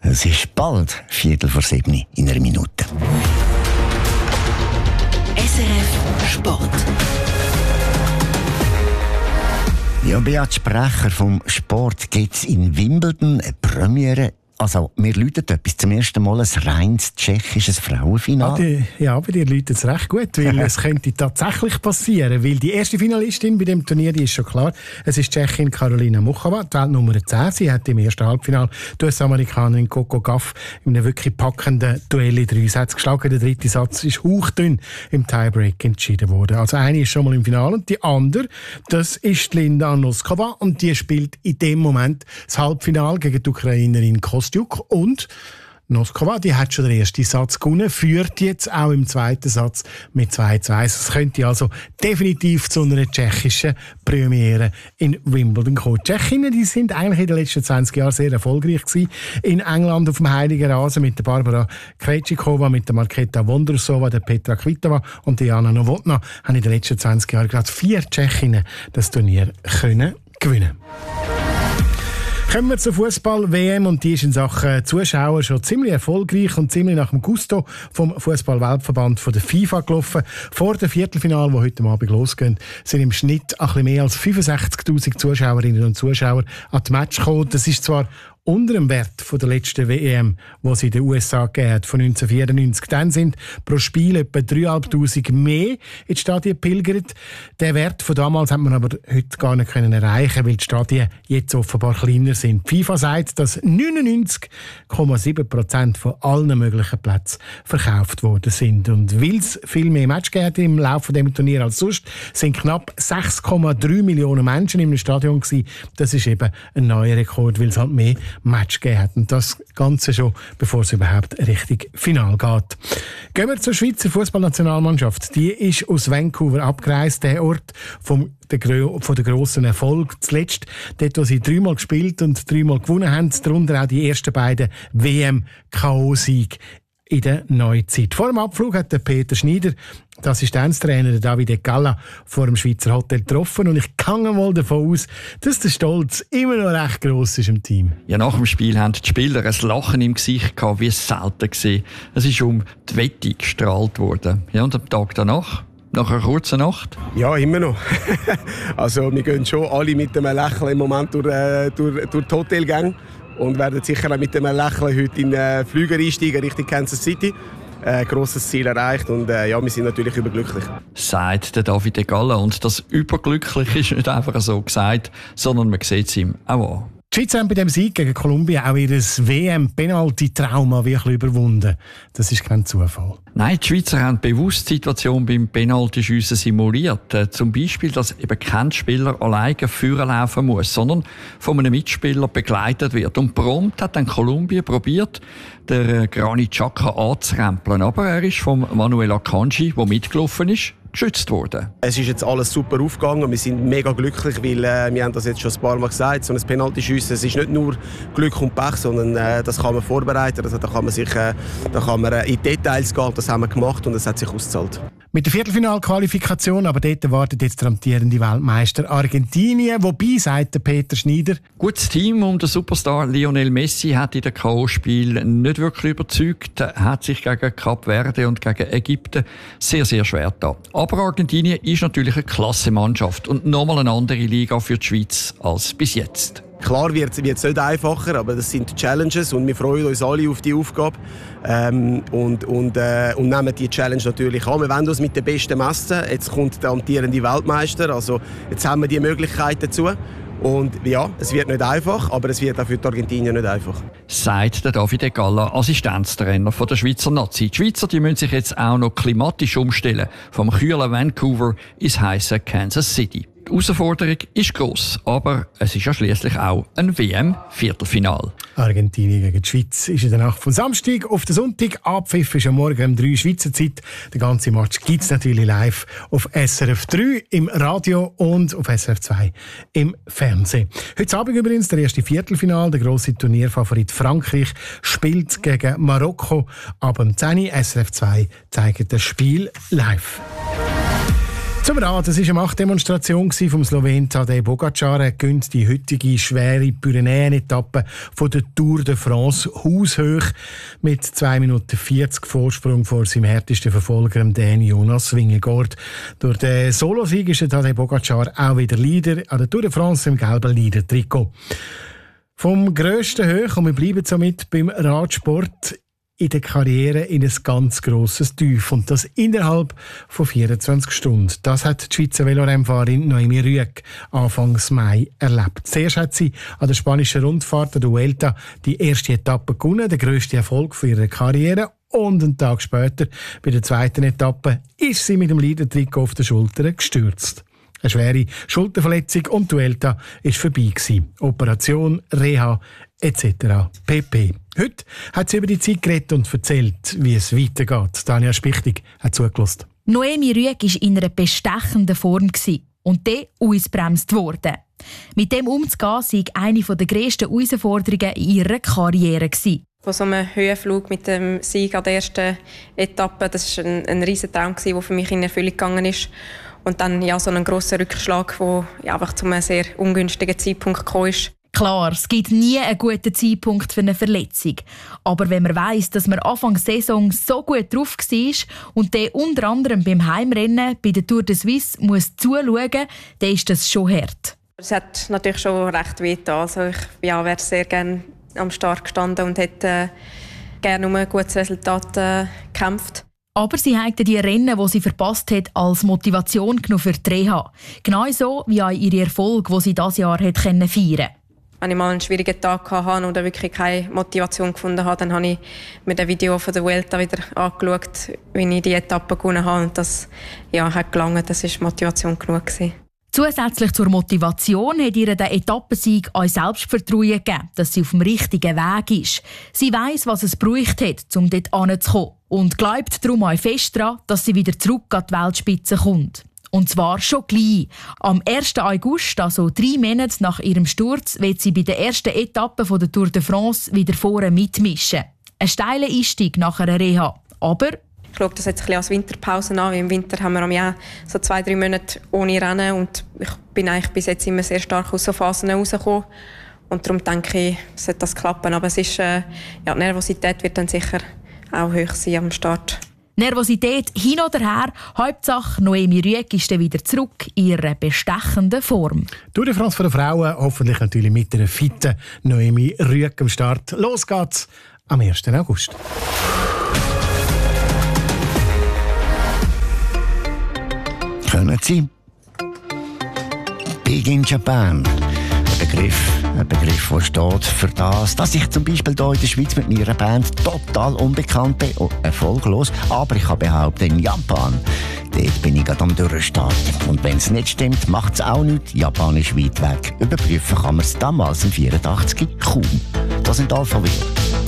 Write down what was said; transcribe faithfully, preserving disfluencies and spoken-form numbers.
Es ist bald Viertel vor sieben in einer Minute. S R F Sport. Ja, Beat Sprecher vom Sport gibt es in Wimbledon eine Premiere. Also, mir läutet etwas zum ersten Mal ein reines tschechisches Frauenfinale. Ah, die, ja, bei dir läutet es recht gut, weil es könnte tatsächlich passieren. Weil die erste Finalistin bei dem Turnier, die ist schon klar. Es ist Tschechin Karolina Muchova, die Weltnummer zehn. Sie hat im ersten Halbfinale die U S-Amerikanerin Coco Gauff in einem wirklich packenden Duell in drei Sätze geschlagen. Der dritte Satz ist hauchdünn im Tiebreak entschieden worden. Also eine ist schon mal im Finale und die andere, das ist Linda Noskova und die spielt in dem Moment das Halbfinale gegen die Ukrainerin Kostyuk. Und Noskova, die hat schon den ersten Satz gewonnen, führt jetzt auch im zweiten Satz mit zwei zu eins. Es könnte also definitiv zu einer tschechischen Premiere in Wimbledon kommen. Die Tschechinnen, die sind eigentlich in den letzten zwanzig Jahren sehr erfolgreich gewesen. In England auf dem Heiligen Rasen mit der Barbara Krejcikova, mit der Marketa Vondrousova, der Petra Kvitova und der Jana Novotná haben in den letzten zwanzig Jahren gerade vier Tschechinnen das Turnier können gewinnen. Kommen wir zur Fußball-W M und die ist in Sachen Zuschauer schon ziemlich erfolgreich und ziemlich nach dem Gusto vom Fußball-Weltverband von der FIFA gelaufen. Vor dem Viertelfinale, das heute Abend losgeht, sind im Schnitt ein bisschen mehr als fünfundsechzigtausend Zuschauerinnen und Zuschauer an die Match gekommen. Das ist zwar unter dem Wert von der letzten W M, die sie in den U S A gegeben hat, von neunzehnhundertvierundneunzig. Dann sind pro Spiel etwa dreitausendfünfhundert mehr in die Stadien gepilgert. Den Wert von damals hat man aber heute gar nicht können erreichen, weil die Stadien jetzt offenbar kleiner sind. Die FIFA sagt, dass neunundneunzig Komma sieben Prozent von allen möglichen Plätzen verkauft worden sind. Und weil es viel mehr Match gegeben im Laufe dieses Turnier als sonst, sind knapp sechs Komma drei Millionen Menschen im Stadion gewesen. Das ist eben ein neuer Rekord, weil es halt mehr Match gegeben hat. Und das Ganze schon, bevor es überhaupt richtig final geht. Gehen wir zur Schweizer Fußballnationalmannschaft. Die ist aus Vancouver abgereist, der Ort vom der, von der grossen Erfolg. Zuletzt, dort, wo sie dreimal gespielt und dreimal gewonnen haben, darunter auch die ersten beiden W M-K O-Siege in der Neuzeit. Vor dem Abflug hat der Peter Schneider, der Assistenztrainer der Davide Galla, vor dem Schweizer Hotel getroffen und ich gehe mal davon aus, dass der Stolz immer noch recht gross ist im Team. Ja, nach dem Spiel haben die Spieler ein Lachen im Gesicht gehabt, wie es selten gesehen. Es ist um die Wette gestrahlt worden. Ja, und am Tag danach? Nach einer kurzen Nacht? Ja, immer noch. Also wir gehen schon alle mit einem Lächeln im Moment durch, äh, durch, durch die Hotelgänge und werden sicher auch mit einem Lächeln heute in den Flüger einsteigen Richtung Kansas City. Ein grosses Ziel erreicht und äh, ja, wir sind natürlich überglücklich. Sagt der Davide Galla. Und das überglücklich ist nicht einfach so gesagt, sondern man sieht es ihm auch an. Die Schweizer haben bei diesem Sieg gegen Kolumbien auch ihr W M-Penalty-Trauma wirklich überwunden. Das ist kein Zufall. Nein, die Schweizer haben bewusst die Situation beim Penaltyschiessen simuliert. Äh, zum Beispiel, dass eben kein Spieler alleine führen laufen muss, sondern von einem Mitspieler begleitet wird. Und prompt hat dann Kolumbien probiert, den äh, Granit Xhaka anzurempeln. Aber er ist von Manuel Akanji, der mitgelaufen ist, geschützt worden. Es ist jetzt alles super aufgegangen. Wir sind mega glücklich, weil äh, wir haben das jetzt schon ein paar Mal gesagt. So ein Penaltyschiessen, es ist nicht nur Glück und Pech, sondern äh, das kann man vorbereiten. Also, da kann man sich, äh, da kann man äh, in Details gehen. Das haben wir gemacht und es hat sich ausgezahlt. Mit der Viertelfinalqualifikation, aber dort wartet jetzt der amtierende Weltmeister Argentinien. Wobei, sagt der Peter Schneider, gutes Team um den Superstar Lionel Messi hat in den K O-Spiel nicht wirklich überzeugt, hat sich gegen Kap Verde und gegen Ägypten sehr, sehr schwer getan. Aber Argentinien ist natürlich eine klasse Mannschaft und nochmal eine andere Liga für die Schweiz als bis jetzt. Klar wird es nicht einfacher, aber das sind Challenges und wir freuen uns alle auf die Aufgabe ähm, und, und, äh, und nehmen die Challenge natürlich an. Wir wollen uns mit den Besten messen. Jetzt kommt der amtierende Weltmeister, also jetzt haben wir die Möglichkeit dazu. Und ja, es wird nicht einfach, aber es wird auch für die Argentinier nicht einfach. Sagt der Davide Galla, Assistenztrainer von der Schweizer Nazi. Die Schweizer die müssen sich jetzt auch noch klimatisch umstellen, vom kühlen Vancouver ins heiße Kansas City. Die Herausforderung ist gross, aber es ist ja schliesslich auch ein W M-Viertelfinal. Argentinien gegen die Schweiz ist in der Nacht von Samstag auf den Sonntag. Abpfiff ist am Morgen um drei Schweizer Zeit. Der ganze Match gibt es natürlich live auf S R F drei im Radio und auf S R F zwei im Fernsehen. Heute Abend übrigens der erste Viertelfinal. Der grosse Turnierfavorit Frankreich spielt gegen Marokko. Ab um zehn Uhr S R F zwei zeigt das Spiel live. Zum Rad, es war eine Machtdemonstration vom Slowen Tadej Pogačar. Er gewinnt die heutige schwere Pyrenäen-Etappe von der Tour de France haushoch mit zwei Minuten vierzig Vorsprung vor seinem härtesten Verfolger, dem Jonas Vingegaard. Durch den Solosieg ist der Tadej Pogačar auch wieder Leader an der Tour de France im gelben Leader-Trikot. Vom grössten hoch, und wir bleiben somit beim Radsport, in der Karriere in ein ganz grosses Tief. Und das innerhalb von vierundzwanzig Stunden. Das hat die Schweizer Velorennfahrerin Noemi Rüegg Anfang Mai erlebt. Zuerst hat sie an der spanischen Rundfahrt der Vuelta die erste Etappe gewonnen, der grösste Erfolg für ihre Karriere. Und einen Tag später, bei der zweiten Etappe, ist sie mit dem Leader-Trikot auf den Schultern gestürzt. Eine schwere Schulterverletzung und die Vuelta war vorbei gewesen. Operation, Reha et cetera pp. Heute hat sie über die Zeit geredet und erzählt, wie es weitergeht. Tanja Spichtig hat zugelassen. Noemi Rüegg war in einer bestechenden Form und dann ausgebremst worden. Mit dem umzugehen sei eine der grössten Herausforderungen in ihrer Karriere gewesen. Von so einem Höhenflug mit dem Sieg an der ersten Etappe, das war ein, ein riesen Traum, der für mich in Erfüllung gegangen ist. Und dann ja, so einen grossen Rückschlag, der ja, einfach zu einem sehr ungünstigen Zeitpunkt gekommen ist. Klar, es gibt nie einen guten Zeitpunkt für eine Verletzung. Aber wenn man weiss, dass man Anfang der Saison so gut drauf war und der unter anderem beim Heimrennen bei der Tour de Suisse muss zuschauen, dann ist das schon hart. Es hat natürlich schon recht weh getan. Also ich ja, wäre sehr gerne am Start gestanden und hätte äh, gerne um ein gutes Resultat äh, gekämpft. Aber sie hatte die Rennen, die sie verpasst hat, als Motivation genommen für die Reha. Genauso wie auch ihre Erfolge, die sie dieses Jahr hat feiern konnte. Wenn ich mal einen schwierigen Tag hatte oder wirklich keine Motivation gefunden habe, dann habe ich mir das Video von der Vuelta wieder angeschaut, wie ich die Etappe gewonnen habe. Und das ja, hat gelangt, das war Motivation genug gewesen. Zusätzlich zur Motivation hat ihr der Etappensieg auch Selbstvertrauen gegeben, dass sie auf dem richtigen Weg ist. Sie weiss, was es gebraucht hat, um dort hinzukommen. Und glaubt darum auch fest daran, dass sie wieder zurück an die Weltspitze kommt. Und zwar schon gleich. Am ersten August, also drei Monate nach ihrem Sturz, wird sie bei der ersten Etappe der Tour de France wieder vorne mitmischen. Ein steiler Einstieg nach einer Reha. Aber ich schaue das jetzt ein bisschen als Winterpause an, weil im Winter haben wir am Jahr so zwei, drei Monate ohne Rennen und ich bin eigentlich bis jetzt immer sehr stark aus so Phasen rausgekommen. Und darum denke ich, sollte das klappen. Aber es ist, äh, ja, die Nervosität wird dann sicher auch hoch sein am Start. Nervosität hin oder her, Hauptsache Noemi Rüegg ist dann wieder zurück in ihrer bestechenden Form. Tour de France der Frauen, hoffentlich natürlich mit einer fitten Noemi Rüegg am Start. Los geht's am ersten August. Können Sie? Big in Japan. Ein Begriff, ein Begriff, der steht für das, dass ich zum Beispiel hier in der Schweiz mit meiner Band total unbekannt bin und erfolglos. Aber ich kann behaupten, in Japan, dort bin ich gerade am Durchstarten. Und wenn es nicht stimmt, macht es auch nichts. Japan ist weit weg. Überprüfen kann man es damals im vierundachtzig kaum. Das sind Alpha Will.